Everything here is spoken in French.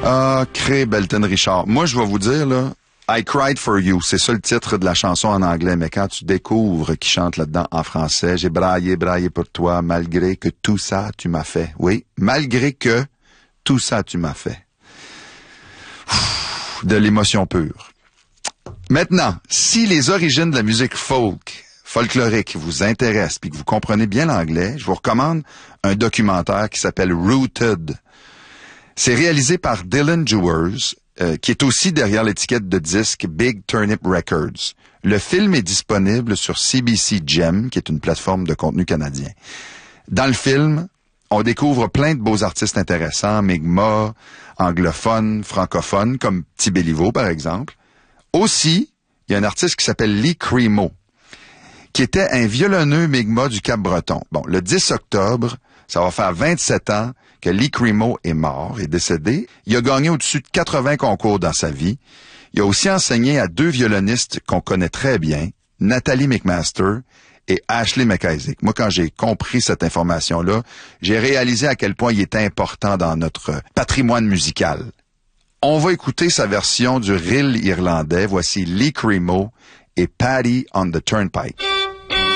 Ah, Cray Belton Richard. Moi, je vais vous dire, là, I Cried for You, c'est ça le titre de la chanson en anglais, mais quand tu découvres qui chante là-dedans en français, j'ai braillé pour toi, malgré que tout ça tu m'as fait. Oui, malgré que tout ça tu m'as fait. De l'émotion pure. Maintenant, si les origines de la musique folklorique vous intéressent puis que vous comprenez bien l'anglais, je vous recommande un documentaire qui s'appelle Rooted. C'est réalisé par Dylan Dewars, qui est aussi derrière l'étiquette de disque Big Turnip Records. Le film est disponible sur CBC Gem, qui est une plateforme de contenu canadien. Dans le film, on découvre plein de beaux artistes intéressants, Mi'kmaq, anglophones, francophones, comme Petit Béliveau, par exemple. Aussi, il y a un artiste qui s'appelle Lee Cremo, qui était un violonneux Mi'kmaq du Cap-Breton. Bon, le 10 octobre, ça va faire 27 ans que Lee Cremo est mort, est décédé. Il a gagné au-dessus de 80 concours dans sa vie. Il a aussi enseigné à 2 violonistes qu'on connaît très bien, Nathalie McMaster et Ashley McIsaac. Moi, quand j'ai compris cette information-là, j'ai réalisé à quel point il est important dans notre patrimoine musical. On va écouter sa version du reel irlandais. Voici Lee Cremo et Paddy on the Turnpike.